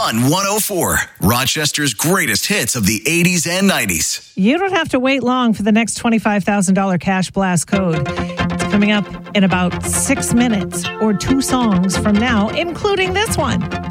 Fun 104, Rochester's greatest hits of the 80s and 90s. You don't have to wait long for the next $25,000 Cash Blast code. It's coming up in about 6 minutes or 2 songs from now, including this one.